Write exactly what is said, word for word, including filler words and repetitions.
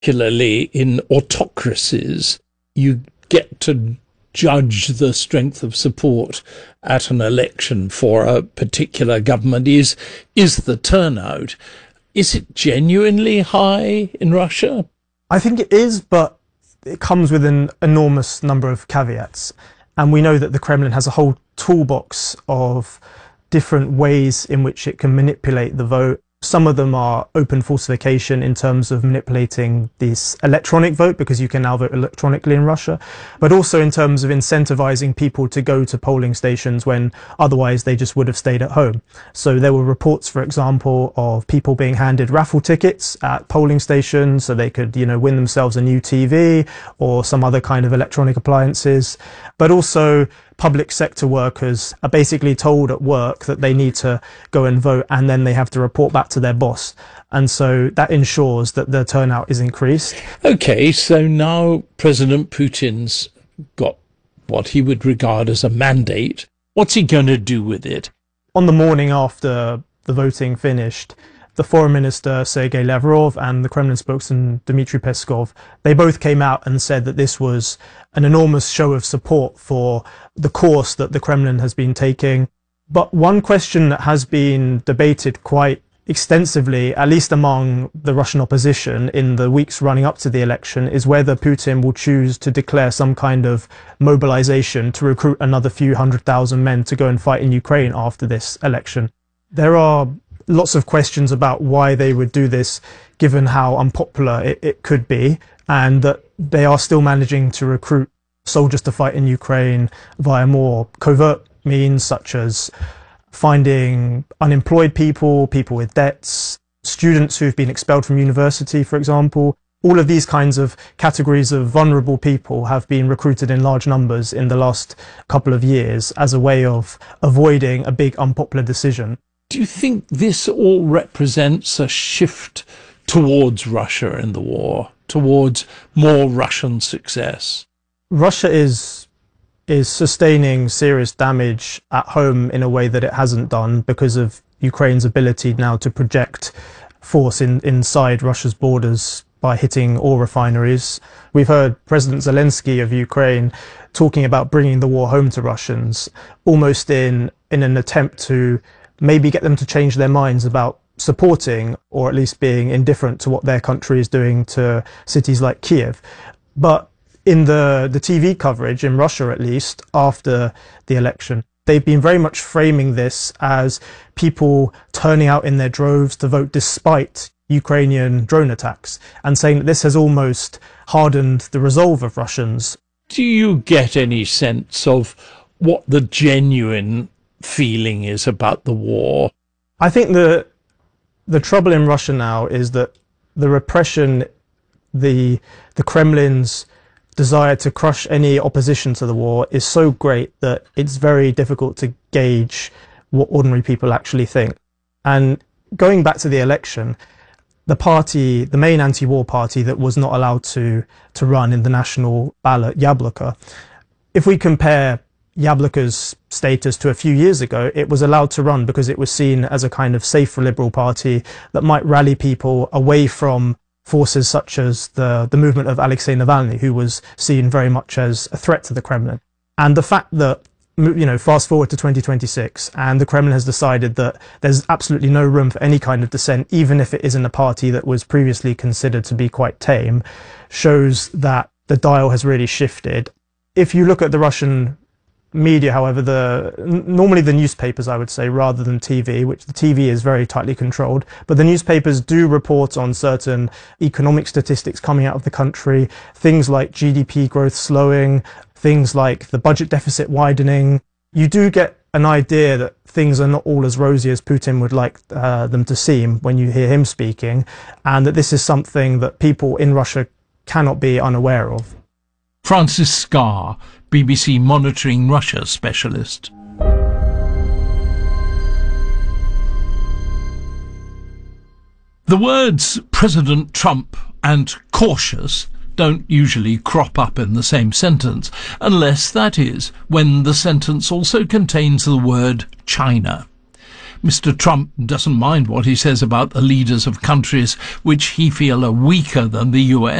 Particularly in autocracies, you get to judge the strength of support at an election for a particular government. Is is the turnout, is it genuinely high in Russia? I think it is, but it comes with an enormous number of caveats. And we know that the Kremlin has a whole toolbox of different ways in which it can manipulate the vote. Some of them are open falsification in terms of manipulating this electronic vote, because you can now vote electronically in Russia, but also in terms of incentivizing people to go to polling stations when otherwise they just would have stayed at home. So there were reports, for example, of people being handed raffle tickets at polling stations so they could, you know, win themselves a new T V or some other kind of electronic appliances. But also public sector workers are basically told at work that they need to go and vote, and then they have to report back to their boss. And so that ensures that the turnout is increased. Okay, so now President Putin's got what he would regard as a mandate. What's he going to do with it? On the morning after the voting finished, the Foreign Minister Sergei Lavrov and the Kremlin spokesman Dmitry Peskov, they both came out and said that this was an enormous show of support for the course that the Kremlin has been taking. But one question that has been debated quite extensively, at least among the Russian opposition in the weeks running up to the election, is whether Putin will choose to declare some kind of mobilization to recruit another few hundred thousand men to go and fight in Ukraine after this election. There are lots of questions about why they would do this, given how unpopular it, it could be, and that they are still managing to recruit soldiers to fight in Ukraine via more covert means, such as finding unemployed people, people with debts, students who've been expelled from university, for example. All of these kinds of categories of vulnerable people have been recruited in large numbers in the last couple of years as a way of avoiding a big unpopular decision. Do you think this all represents a shift towards Russia in the war, towards more Russian success? Russia is is sustaining serious damage at home in a way that it hasn't done because of Ukraine's ability now to project force in, inside Russia's borders by hitting oil refineries. We've heard President Zelensky of Ukraine talking about bringing the war home to Russians, almost in, in an attempt to maybe get them to change their minds about supporting or at least being indifferent to what their country is doing to cities like Kiev. But in the, the T V coverage, in Russia at least, after the election, they've been very much framing this as people turning out in their droves to vote despite Ukrainian drone attacks, and saying that this has almost hardened the resolve of Russians. Do you get any sense of what the genuine feeling is about the war? I think the the trouble in Russia now is that the repression, the the Kremlin's desire to crush any opposition to the war is so great that it's very difficult to gauge what ordinary people actually think. And going back to the election, the party, the main anti-war party that was not allowed to to run in the national ballot, Yabloko, if we compare Yabloko's status to a few years ago, it was allowed to run because it was seen as a kind of safer liberal party that might rally people away from forces such as the, the movement of Alexei Navalny, who was seen very much as a threat to the Kremlin. And the fact that, you know, fast forward to twenty twenty-six, and the Kremlin has decided that there's absolutely no room for any kind of dissent, even if it is in a party that was previously considered to be quite tame, shows that the dial has really shifted. If you look at the Russian media, however, the normally the newspapers, I would say, rather than T V, which the T V is very tightly controlled, but the newspapers do report on certain economic statistics coming out of the country, things like G D P growth slowing, things like the budget deficit widening. You do get an idea that things are not all as rosy as Putin would like uh, them to seem when you hear him speaking, and that this is something that people in Russia cannot be unaware of. Francis Scarr, B B C Monitoring Russia specialist. The words President Trump and cautious don't usually crop up in the same sentence, unless, that is, when the sentence also contains the word China. Mister Trump doesn't mind what he says about the leaders of countries which he feels are weaker than the U S.